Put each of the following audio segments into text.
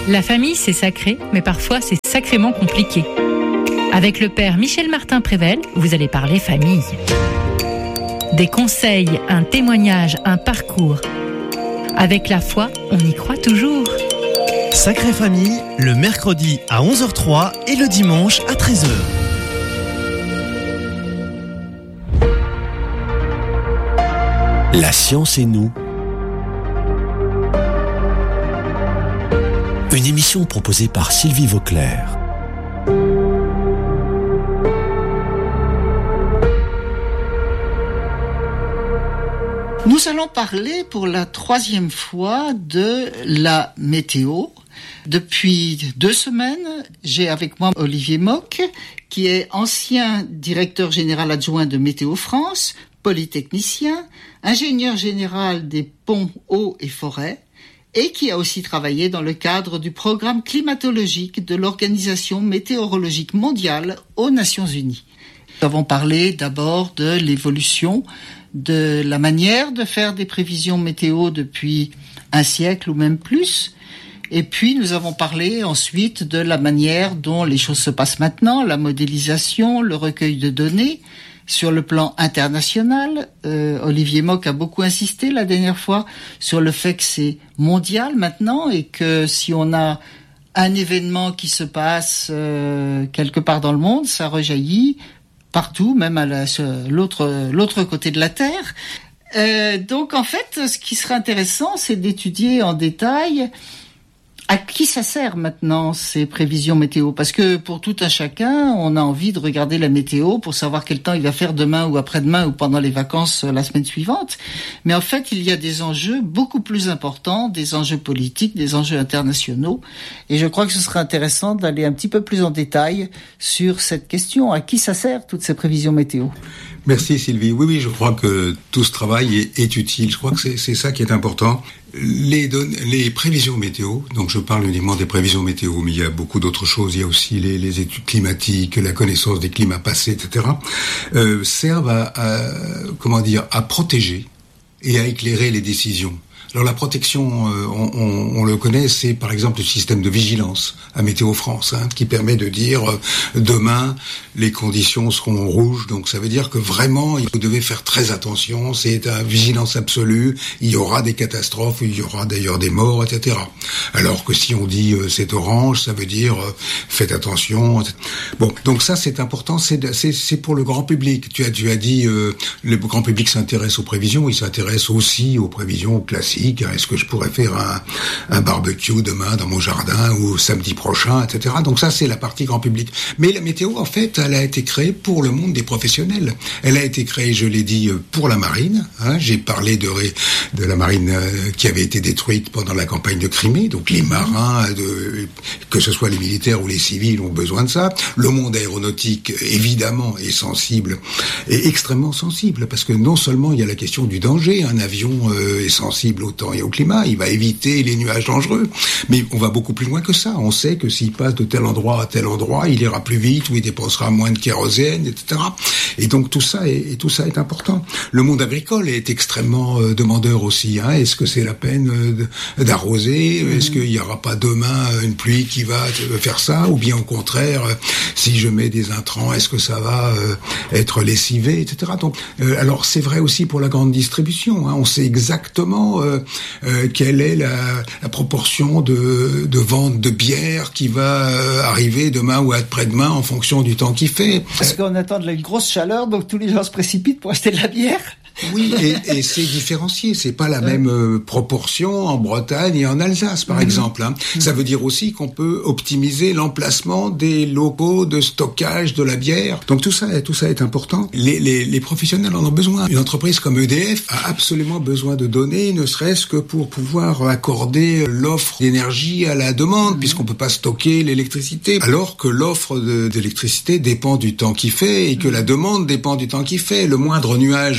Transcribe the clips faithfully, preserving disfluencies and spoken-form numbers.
La famille, c'est sacré, mais parfois c'est sacrément compliqué. Avec le père Michel Martin-Prével, vous allez parler famille. Des conseils, un témoignage, un parcours. Avec la foi, on y croit toujours. Sacrée Famille, le mercredi à onze heures trois et le dimanche à treize heures. La science et nous. Une émission proposée par Sylvie Vauclair. Nous allons parler pour la troisième fois de la météo. Depuis deux semaines, j'ai avec moi Olivier Mock, qui est ancien directeur général adjoint de Météo France, polytechnicien, ingénieur général des ponts, eaux et forêts, et qui a aussi travaillé dans le cadre du programme climatologique de l'Organisation météorologique mondiale aux Nations Unies. Nous avons parlé d'abord de l'évolution de la manière de faire des prévisions météo depuis un siècle ou même plus. Et puis nous avons parlé ensuite de la manière dont les choses se passent maintenant, la modélisation, le recueil de données. Sur le plan international, euh, Olivier Mock a beaucoup insisté la dernière fois sur le fait que c'est mondial maintenant et que si on a un événement qui se passe euh, quelque part dans le monde, ça rejaillit partout, même à la, l'autre, l'autre côté de la Terre. Euh, donc en fait, ce qui serait intéressant, c'est d'étudier en détail à qui ça sert maintenant ces prévisions météo. Parce que pour tout un chacun, on a envie de regarder la météo pour savoir quel temps il va faire demain ou après-demain ou pendant les vacances la semaine suivante. Mais en fait, il y a des enjeux beaucoup plus importants, des enjeux politiques, des enjeux internationaux. Et je crois que ce serait intéressant d'aller un petit peu plus en détail sur cette question. À qui ça sert toutes ces prévisions météo ? Merci Sylvie. Oui, oui, je crois que tout ce travail est, est utile. Je crois que c'est, c'est ça qui est important. Les, données, les prévisions météo, donc je parle uniquement des prévisions météo, mais il y a beaucoup d'autres choses. Il y a aussi les, les études climatiques, la connaissance des climats passés, et cetera. Euh, servent à, à, comment dire, à protéger et à éclairer les décisions. Alors la protection, euh, on, on, on le connaît, c'est par exemple le système de vigilance à Météo France, hein, qui permet de dire euh, demain les conditions seront rouges, donc ça veut dire que vraiment vous devez faire très attention, c'est une vigilance absolue, il y aura des catastrophes, il y aura d'ailleurs des morts, et cetera. Alors que si on dit euh, c'est orange, ça veut dire euh, faites attention. et cetera. Bon, donc ça c'est important, c'est, c'est, c'est pour le grand public. Tu as, tu as dit euh, le grand public s'intéresse aux prévisions, il s'intéresse aussi aux prévisions classiques. Est-ce que je pourrais faire un, un barbecue demain dans mon jardin ou samedi prochain, et cetera. Donc ça, c'est la partie grand public. Mais la météo, en fait, elle a été créée pour le monde des professionnels. Elle a été créée, je l'ai dit, pour la marine. Hein. J'ai parlé de, de la marine euh, qui avait été détruite pendant la campagne de Crimée. Donc les marins, de, que ce soit les militaires ou les civils, ont besoin de ça. Le monde aéronautique, évidemment, est sensible, est extrêmement sensible, parce que non seulement il y a la question du danger, un avion euh, est sensible au temps et au climat, il va éviter les nuages dangereux. Mais on va beaucoup plus loin que ça. On sait que s'il passe de tel endroit à tel endroit, il ira plus vite ou il dépensera moins de kérosène, et cetera. Et donc tout ça est, et tout ça est important. Le monde agricole est extrêmement euh, demandeur aussi. Hein. Est-ce que c'est la peine euh, d'arroser ? Mmh. Est-ce qu'il n'y aura pas demain une pluie qui va faire ça ? Ou bien au contraire, euh, si je mets des intrants, est-ce que ça va euh, être lessivé, et cetera. Donc, euh, alors c'est vrai aussi pour la grande distribution. Hein. On sait exactement euh, Euh, quelle est la, la proportion de, de vente de bière qui va euh, arriver demain ou après-demain en fonction du temps qu'il fait. Parce qu'on attend de la grosse chaleur, donc tous les gens se précipitent pour acheter de la bière. Oui, et, et c'est différencié. C'est pas la même euh, proportion en Bretagne et en Alsace, par mmh. exemple. Hein. Mmh. Ça veut dire aussi qu'on peut optimiser l'emplacement des locaux de stockage de la bière. Donc tout ça, tout ça est important. Les, les, les professionnels en ont besoin. Une entreprise comme E D F a absolument besoin de données, ne serait-ce que pour pouvoir accorder l'offre d'énergie à la demande, mmh. puisqu'on peut pas stocker l'électricité. Alors que l'offre de, d'électricité dépend du temps qu'il fait et que mmh. la demande dépend du temps qu'il fait. Le moindre nuage euh,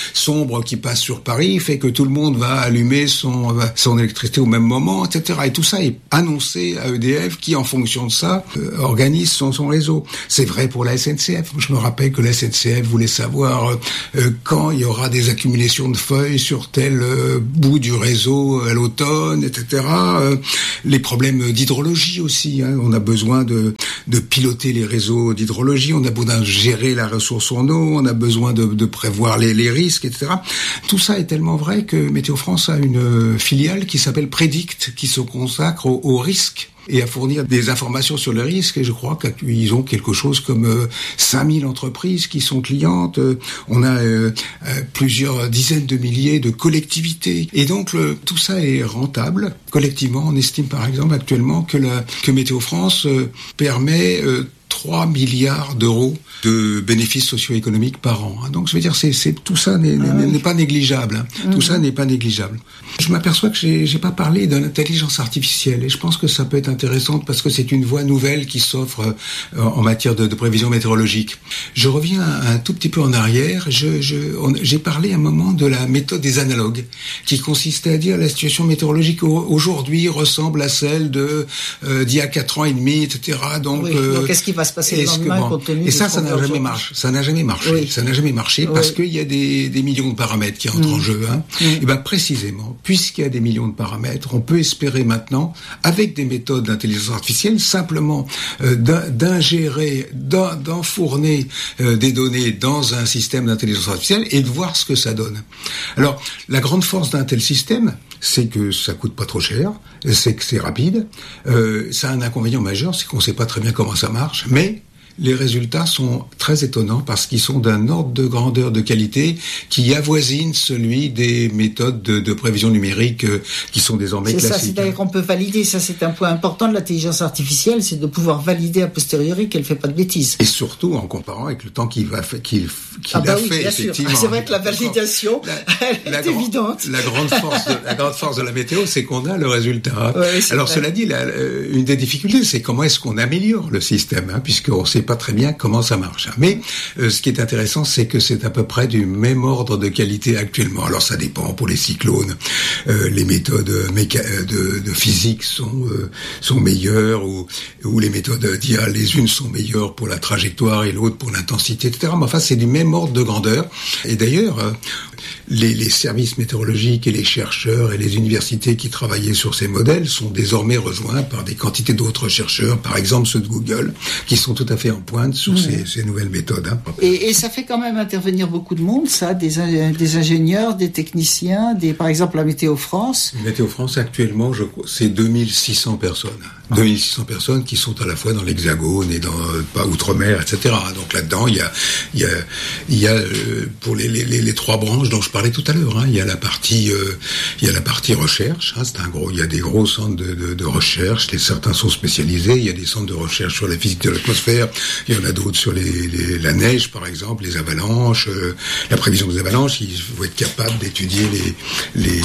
sombre qui passe sur Paris fait que tout le monde va allumer son, son électricité au même moment, et cetera. Et tout ça est annoncé à E D F qui, en fonction de ça, euh, organise son, son réseau. C'est vrai pour la S N C F. Je me rappelle que la S N C F voulait savoir euh, quand il y aura des accumulations de feuilles sur tel euh, bout du réseau à l'automne, et cetera. Euh, les problèmes d'hydrologie aussi. Hein. On a besoin de, de piloter les réseaux d'hydrologie. On a besoin de gérer la ressource en eau. On a besoin de, de prévoir les, les risques, et cetera. Tout ça est tellement vrai que Météo France a une filiale qui s'appelle Predict, qui se consacre au, au risque et à fournir des informations sur le risque. Et je crois qu'ils ont quelque chose comme euh, cinq mille entreprises qui sont clientes. Euh, on a euh, euh, plusieurs dizaines de milliers de collectivités. Et donc, le, tout ça est rentable. Collectivement, on estime par exemple actuellement que, la, que Météo France euh, permet euh, trois milliards d'euros de bénéfices socio-économiques par an. Donc, je veux dire, c'est, c'est tout ça n'est, ah oui. n'est pas négligeable. Hein. Mmh. Tout ça n'est pas négligeable. Je m'aperçois que j'ai, j'ai pas parlé de l'intelligence artificielle, et je pense que ça peut être intéressant parce que c'est une voie nouvelle qui s'offre euh, en matière de, de prévision météorologique. Je reviens un, un tout petit peu en arrière. Je, je, on, j'ai parlé un moment de la méthode des analogues, qui consistait à dire la situation météorologique aujourd'hui ressemble à celle de euh, d'il y a quatre ans et demi, et cetera. Donc, oui, euh, donc qu'est-ce qui va se passer le lendemain bon, compte tenu et ça, ça n'a jamais marché. Ça n'a jamais marché. Oui. Ça n'a jamais marché oui. parce qu'il y a des, des millions de paramètres qui entrent mmh. en jeu. Hein. Mmh. Et ben précisément, puisqu'il y a des millions de paramètres, on peut espérer maintenant, avec des méthodes d'intelligence artificielle, simplement euh, d'ingérer, d'enfourner euh, des données dans un système d'intelligence artificielle et de voir ce que ça donne. Alors, la grande force d'un tel système, c'est que ça coûte pas trop cher, c'est que c'est rapide. Euh, ça a un inconvénient majeur, c'est qu'on sait pas très bien comment ça marche, mais les résultats sont très étonnants parce qu'ils sont d'un ordre de grandeur, de qualité qui avoisine celui des méthodes de, de prévision numérique euh, qui sont désormais c'est classiques. Ça, c'est-à-dire qu'on peut valider, ça c'est un point important de l'intelligence artificielle, c'est de pouvoir valider a posteriori qu'elle fait pas de bêtises. Et surtout en comparant avec le temps qu'il va fait, qu'il, qu'il ah bah a oui, fait, bien effectivement. Sûr. C'est vrai que la validation, la, elle la est grand, évidente. La grande force, de, la grande force de la météo, c'est qu'on a le résultat. Ouais, Alors vrai. Cela dit, la, une des difficultés, c'est comment est-ce qu'on améliore le système, hein, puisqu'on sait pas très bien comment ça marche. Mais euh, ce qui est intéressant, c'est que c'est à peu près du même ordre de qualité actuellement. Alors ça dépend pour les cyclones, euh, les méthodes méca- de, de physique sont euh, sont meilleures ou, ou les méthodes d'I A, les unes sont meilleures pour la trajectoire et l'autre pour l'intensité, et cetera. Mais enfin, c'est du même ordre de grandeur. Et d'ailleurs, euh, les, les services météorologiques et les chercheurs et les universités qui travaillaient sur ces modèles sont désormais rejoints par des quantités d'autres chercheurs, par exemple ceux de Google, qui sont tout à fait en pointe sur mmh. ces, ces nouvelles méthodes. Hein. Et, et ça fait quand même intervenir beaucoup de monde, ça, des, des ingénieurs, des techniciens, des, par exemple la Météo France. Météo France, actuellement, je, c'est deux mille six cents personnes. Ah. deux mille six cents personnes qui sont à la fois dans l'Hexagone et dans pas outre-mer, et cetera. Donc là-dedans, il y a, il y a, il y a euh, pour les, les, les, les trois branches dont je parlais tout à l'heure. Hein, il y a la partie, euh, il y a la partie recherche. Hein, c'est un gros, il y a des gros centres de, de, de recherche. Les, certains sont spécialisés. Il y a des centres de recherche sur la physique de l'atmosphère. Il y en a d'autres sur les, les, la neige, par exemple, les avalanches, euh, la prévision des avalanches. Il faut être capable d'étudier les les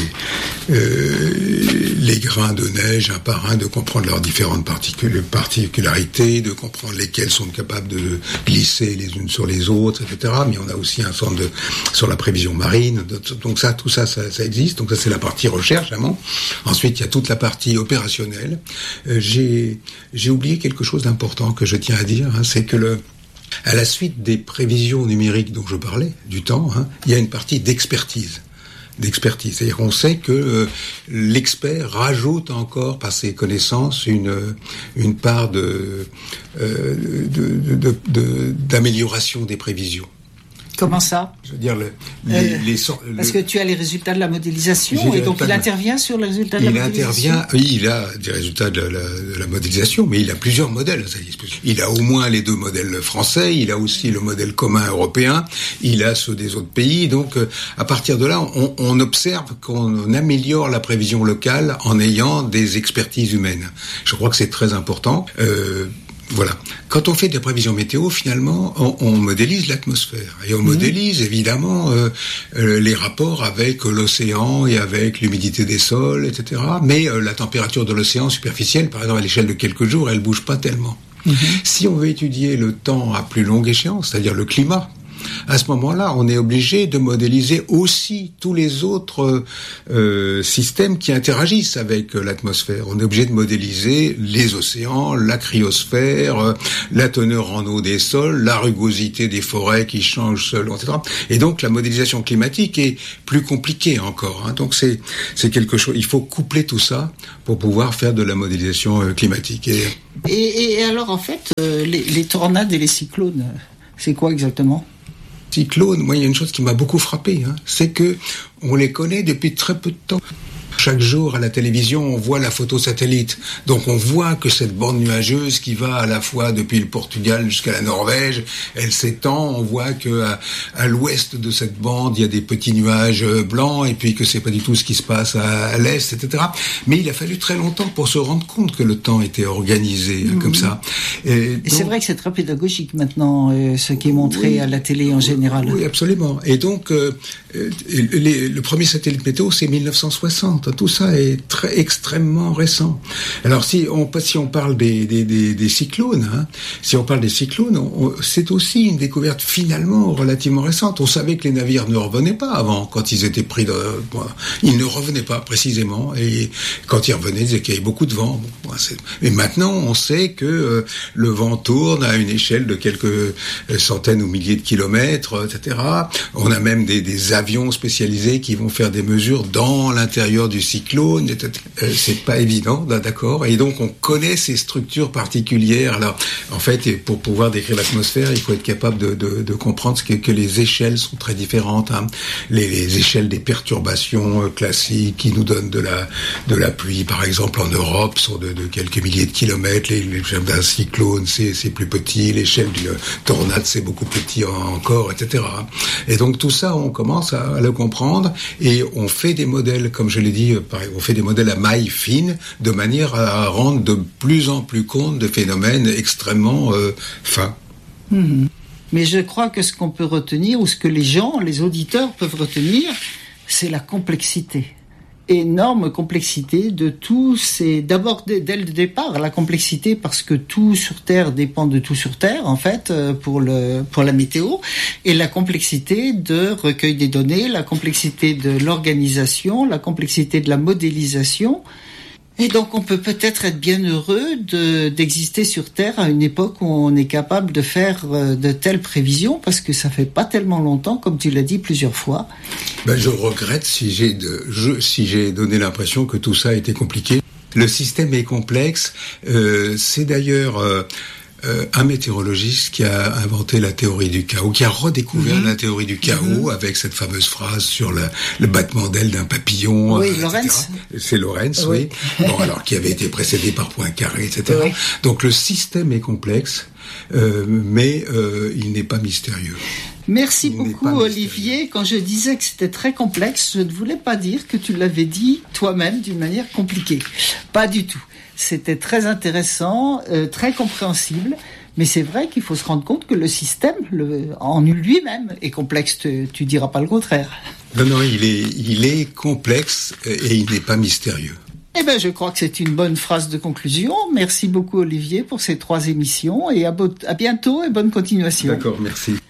euh, les grains de neige un par un, de comprendre leurs différentes particul- particularités, de comprendre lesquelles sont capables de glisser les unes sur les autres, et cetera. Mais on a aussi un centre de, sur la prévision marine. Donc ça, tout ça, ça, ça existe. Donc ça, c'est la partie recherche, vraiment. Ensuite, il y a toute la partie opérationnelle. Euh, j'ai j'ai oublié quelque chose d'important que je tiens à dire, hein, c'est que le à la suite des prévisions numériques dont je parlais, du temps, hein, il y a une partie d'expertise. d'expertise. C'est-à-dire qu'on sait que euh, l'expert rajoute encore par ses connaissances une une part de, euh, de, de, de, de d'amélioration des prévisions. Comment ça ? Je veux dire, le, les, euh, les, le, parce que tu as les résultats de la modélisation et donc il intervient sur les résultats de la il modélisation. Intervient, oui, il a des résultats de la, de la modélisation, mais il a plusieurs modèles. Il a au moins les deux modèles français, il a aussi le modèle commun européen, il a ceux des autres pays. Donc, à partir de là, on, on observe qu'on améliore la prévision locale en ayant des expertises humaines. Je crois que c'est très important. Euh, Voilà. Quand on fait des prévisions météo, finalement, on, on modélise l'atmosphère. Et on mmh. modélise, évidemment, euh, euh, les rapports avec l'océan et avec l'humidité des sols, et cetera. Mais euh, la température de l'océan superficiel, par exemple, à l'échelle de quelques jours, elle bouge pas tellement. Mmh. Si on veut étudier le temps à plus longue échéance, c'est-à-dire le climat, à ce moment-là, on est obligé de modéliser aussi tous les autres euh, systèmes qui interagissent avec euh, l'atmosphère. On est obligé de modéliser les océans, la cryosphère, euh, la teneur en eau des sols, la rugosité des forêts qui changent selon, et cetera. Et donc la modélisation climatique est plus compliquée encore. Hein. Donc c'est c'est quelque chose. Il faut coupler tout ça pour pouvoir faire de la modélisation euh, climatique. Et, et, et alors en fait, euh, les, les tornades et les cyclones, c'est quoi exactement ? Cyclones, moi il y a une chose qui m'a beaucoup frappé, hein, c'est que on les connaît depuis très peu de temps. Chaque jour à la télévision, on voit la photo satellite. Donc on voit que cette bande nuageuse qui va à la fois depuis le Portugal jusqu'à la Norvège, elle s'étend. On voit que à, à l'ouest de cette bande, il y a des petits nuages blancs et puis que c'est pas du tout ce qui se passe à, à l'est, et cetera. Mais il a fallu très longtemps pour se rendre compte que le temps était organisé mmh. comme ça. Et, et donc, c'est vrai que c'est très pédagogique maintenant, euh, ce qui est montré oui, à la télé en général. Oui, absolument. Et donc euh, les, le premier satellite météo, c'est mille neuf cent soixante. Tout ça est très extrêmement récent. Alors si on si on parle des des des, des cyclones, hein, si on parle des cyclones, on, c'est aussi une découverte finalement relativement récente. On savait que les navires ne revenaient pas avant quand ils étaient pris. De, bon, ils ne revenaient pas précisément, et quand ils revenaient, ils disaient qu'il y avait beaucoup de vent. Bon, c'est, et maintenant, on sait que euh, le vent tourne à une échelle de quelques centaines ou milliers de kilomètres, et cetera. On a même des des avions spécialisés qui vont faire des mesures dans l'intérieur du cyclone, euh, c'est pas évident, d'accord. Et donc on connaît ces structures particulières. Alors, en fait, pour pouvoir décrire l'atmosphère, il faut être capable de, de, de comprendre que, que les échelles sont très différentes. Hein. Les, les échelles des perturbations euh, classiques qui nous donnent de la de la pluie, par exemple en Europe, sont de, de quelques milliers de kilomètres. Les, l'échelle d'un cyclone, c'est, c'est plus petit. L'échelle d'une tornade, c'est beaucoup plus petit encore, et cetera. Et donc tout ça, on commence à, à le comprendre et on fait des modèles, comme je l'ai dit. On fait des modèles à maille fine de manière à rendre de plus en plus compte de phénomènes extrêmement euh, fins. Mmh. Mais je crois que ce qu'on peut retenir, ou ce que les gens, les auditeurs peuvent retenir, c'est la complexité. Énorme complexité de tout. C'est d'abord dès le départ la complexité parce que tout sur Terre dépend de tout sur Terre en fait pour le pour la météo, et la complexité de recueil des données, la complexité de l'organisation, la complexité de la modélisation. Et donc on peut peut-être être bien heureux de, d'exister sur Terre à une époque où on est capable de faire de telles prévisions, parce que ça fait pas tellement longtemps, comme tu l'as dit plusieurs fois. Ben je regrette si j'ai, de, je, si j'ai donné l'impression que tout ça était compliqué. Le système est complexe. Euh, c'est d'ailleurs... Euh, Euh, un météorologiste qui a inventé la théorie du chaos, qui a redécouvert mmh. la théorie du chaos mmh. avec cette fameuse phrase sur le, le battement d'aile d'un papillon. Oui, euh, Lorentz. C'est Lorentz, oui. oui. Bon, alors qui avait été précédé par Poincaré, et cetera. Oui. Donc le système est complexe, euh, mais euh, il n'est pas mystérieux. Merci il beaucoup, Olivier. Quand je disais que c'était très complexe, je ne voulais pas dire que tu l'avais dit toi-même d'une manière compliquée. Pas du tout. C'était très intéressant, euh, très compréhensible, mais c'est vrai qu'il faut se rendre compte que le système, le, en lui-même, est complexe. Tu, tu diras pas le contraire. Non, non, il est, il est complexe et il n'est pas mystérieux. Eh ben, je crois que c'est une bonne phrase de conclusion. Merci beaucoup, Olivier, pour ces trois émissions, et à, bo- à bientôt et bonne continuation. D'accord, merci.